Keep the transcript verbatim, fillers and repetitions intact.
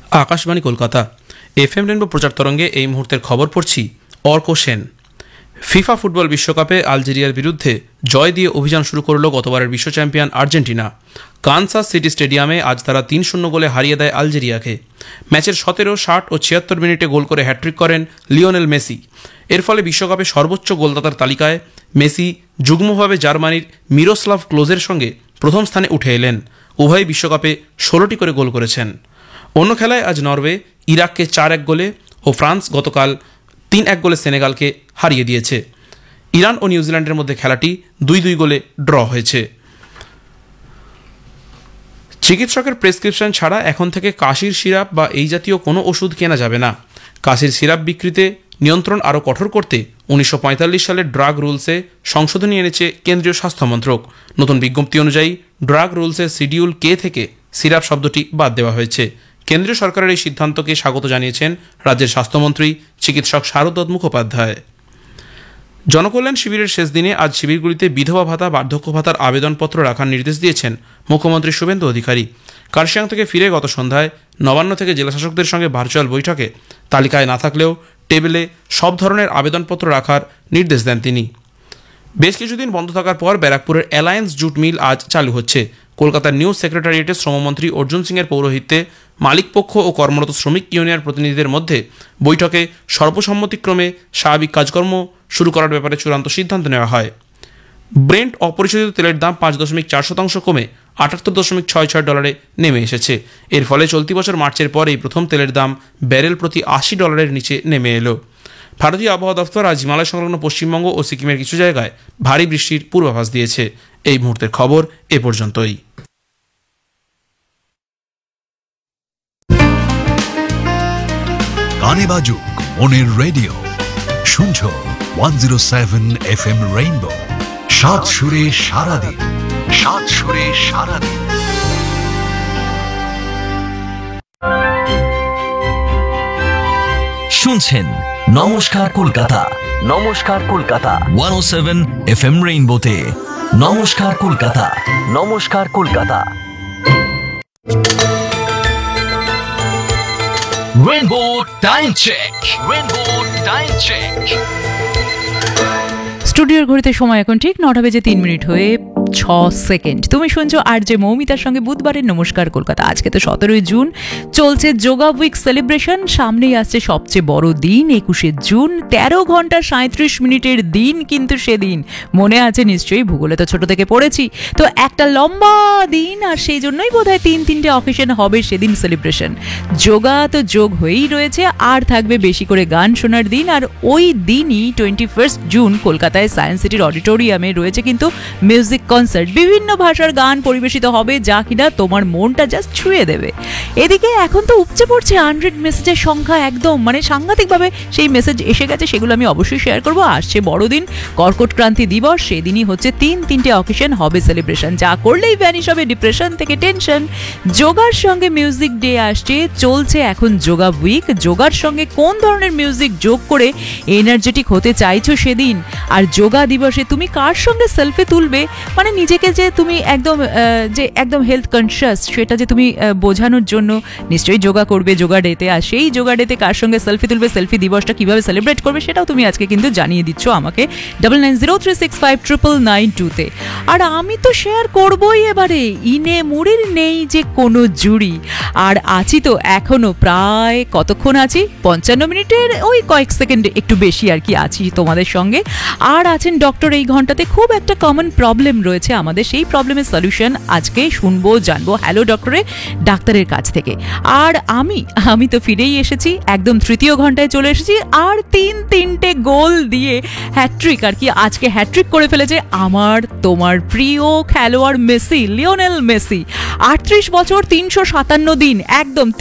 Akashvani Kolkata F M rainbow প্রচার তরঙ্গে এই মুহূর্তের খবর পড়ছি অর্ক সেন। ফিফা ফুটবল বিশ্বকাপে আলজেরিয়ার বিরুদ্ধে জয় দিয়ে অভিযান শুরু করল গতবারের বিশ্ব চ্যাম্পিয়ন আর্জেন্টিনা। কানসাস সিটি স্টেডিয়ামে আজ তারা তিন শূন্য গোলে হারিয়ে দেয় আলজেরিয়াকে। ম্যাচের সতেরো, ষাট ও ছিয়াত্তর মিনিটে গোল করে হ্যাট্রিক করেন লিওনেল মেসি। এর ফলে বিশ্বকাপে সর্বোচ্চ গোলদাতার তালিকায় মেসি যুগ্মভাবে জার্মানির মিরোস্লাভ ক্লোজের সঙ্গে প্রথম স্থানে উঠে এলেন। উভয় বিশ্বকাপে ষোলোটি করে গোল করেছেন। অন্য খেলায় আজ নরওয়ে ইরাককে চার এক গোলে ও ফ্রান্স গতকাল তিন এক গোলে সেনেগালকে হারিয়ে দিয়েছে। ইরান ও নিউজিল্যান্ডের মধ্যে খেলাটি দুই দুই গোলে ড্র হয়েছে। চিকিৎসকের প্রেসক্রিপশন ছাড়া এখন থেকে কাশির সিরাপ বা এই জাতীয় কোনো ওষুধ কেনা যাবে না। কাশির সিরাপ বিক্রিতে নিয়ন্ত্রণ আরও কঠোর করতে উনিশশো পঁয়তাল্লিশ সালের ড্রাগ রুলসে সংশোধনী এনেছে কেন্দ্রীয় স্বাস্থ্য মন্ত্রক। নতুন বিজ্ঞপ্তি অনুযায়ী ড্রাগ রুলসের শিডিউল কে থেকে সিরাপ শব্দটি বাদ দেওয়া হয়েছে। কেন্দ্রীয় সরকারের এই সিদ্ধান্তকে স্বাগত জানিয়েছেন রাজ্যের স্বাস্থ্যমন্ত্রী চিকিৎসক শারদ মুখোপাধ্যায়। জনকল্যাণ শিবিরের শেষ দিনে আজ শিবিরগুলিতে বিধবা ভাতা, বার্ধক্য ভাতার আবেদনপত্র রাখার নির্দেশ দিয়েছেন মুখ্যমন্ত্রী শুভেন্দু অধিকারী। কার্শিয়াং থেকে ফিরে গত সন্ধ্যায় নবান্ন থেকে জেলাশাসকদের সঙ্গে ভার্চুয়াল বৈঠকে তালিকায় না থাকলেও টেবিলে সব ধরনের আবেদনপত্র রাখার নির্দেশ দেন তিনি। বেশ কিছুদিন বন্ধ থাকার পর ব্যারাকপুরের অ্যালায়েন্স জুট মিল আজ চালু হচ্ছে। কলকাতার নিউ সেক্রেটারিয়েটে শ্রমমন্ত্রী অর্জুন সিংয়ের পৌরোহিত্যে মালিকপক্ষ ও কর্মরত শ্রমিক ইউনিয়ন প্রতিনিধিদের মধ্যে বৈঠকে সর্বসম্মতিক্রমে স্বাভাবিক কাজকর্ম শুরু করার ব্যাপারে চূড়ান্ত সিদ্ধান্ত নেওয়া হয়। ব্রেন্ট অপরিশোধিত তেলের দাম পাঁচ দশমিক চার শতাংশ কমে আটাত্তর দশমিক ছয় ছয় ডলারে নেমে এসেছে। এর ফলে চলতি বছর মার্চের পর এই প্রথম তেলের দাম ব্যারেল প্রতি আশি ডলারের নিচে নেমে এলো। ভারতীয় আবহাওয়া দফতর আজ হিমালয় সংলগ্ন পশ্চিমবঙ্গ ও সিকিমের কিছু জায়গায় ভারী বৃষ্টির পূর্বাভাস দিয়েছে। এই মুহূর্তের খবর এ পর্যন্তই। গানে বাজুক মনের রেডিও, শুনছ one zero seven F M rainbow. সাত সুরে সারাদিন, সাত সুরে সারাদিন। শুনছেন নমস্কার কলকাতা, নমস্কার কলকাতা ওয়ান ও সেভেন এফ এম রেইনবোতে। নমস্কার কলকাতা, নমস্কার Kolkata. Rainbow time check, rainbow time check. স্টুডিওর ঘড়িতে সময় এখন ঠিক নটা বেজে তিন মিনিট হয়ে ছ সেকেন্ড। তুমি শুনছো আর যে মৌমিতার সঙ্গে বুধবারের নমস্কার কলকাতা। আজকে তো সতেরোই জুন, চলছে যোগা উইক সেলিব্রেশন। সামনেই আসছে সবচেয়ে বড় দিন একুশে জুন। তেরো ঘন্টা সাঁত্রিশ মিনিটের দিন কিন্তু সেদিন মনে আছে নিশ্চয়ই, ভূগোলে তো ছোট থেকে পড়েছি। তো একটা লম্বা দিন, আর সেই জন্যই বোধহয় তিন তিনটে অকেশন হবে সেদিন সেলিব্রেশন। যোগা তো যোগ হয়েই রয়েছে, আর থাকবে বেশি করে গান শোনার দিন। আর ওই দিনই টোয়েন্টি ফার্স্ট জুন কলকাতায় সায়েন্স সিটির অডিটোরিয়ামে রয়েছে কিন্তু মিউজিক কনসার্ট। বিভিন্ন ভাষার গান পরিবেশিত হবে, যা কিনা তোমার মনটা জাস্ট ছুঁয়ে দেবে। এদিকে এখন তো উপচে পড়ছে আনরেড মেসেজের সংখ্যা, একদম মানে সাংঘাতিকভাবে সেই মেসেজ এসে গেছে। সেগুলো আমি অবশ্যই শেয়ার করবো। আসছে বড়দিন, কর্কট ক্রান্তি দিবস, সেদিনই হচ্ছে তিন তিনটে অকেশন হবে সেলিব্রেশন, যা করলেই ভ্যানিশ হবে ডিপ্রেশন থেকে টেনশন। যোগার সঙ্গে মিউজিক ডে আসছে, চলছে এখন যোগা উইক। যোগার সঙ্গে কোন ধরনের মিউজিক যোগ করে এনার্জেটিক হতে চাইছো সেদিন, আর যোগা দিবসে তুমি কার সঙ্গে সেলফি তুলবে, মানে নিজেকে যে তুমি একদম যে একদম হেলথ কনসিয়াস সেটা যে তুমি বোঝানোর জন্য নিশ্চয়ই যোগা করবে যোগা ডেতে। আর সেই যোগা ডেতে কার সঙ্গে সেলফি তুলবে, সেলফি দিবসটা কিভাবে সেলিব্রেট করবে, সেটাও তুমি আজকে কিন্তু জানিয়ে দিচ্ছ আমাকে double nine zero three six five triple nine টুতে। আর আমি তো শেয়ার করবোই এবারে, ইনে মুড়ির নেই যে কোনো জুড়ি। আর আছি তো এখনো প্রায় কতক্ষণ আছি, পঞ্চান্ন মিনিটের ওই কয়েক সেকেন্ড একটু বেশি আর কি আছি তোমাদের সঙ্গে। আর আছেন ডক্টর এই ঘন্টাতে। খুব একটা কমন প্রবলেম রয়েছে আমাদের, সেই প্রবলেমের সলিউশন আজকে শুনবো, জানবো হ্যালো ডক্টরে ডাক্তারের কাছ থেকে। আর আমি আমি তো ফিরেই এসেছি, একদম তৃতীয় ঘন্টায় চলে এসেছি। আর তিন তিনটে গোল দিয়ে হ্যাট্রিক আর কি আজকে হ্যাট্রিক করে ফেলেছে আমার তোমার প্রিয় খেলোয়াড় মেসি, লিওনেল মেসি। আটত্রিশ বছর তিনশো সাতান্ন দিন, একদম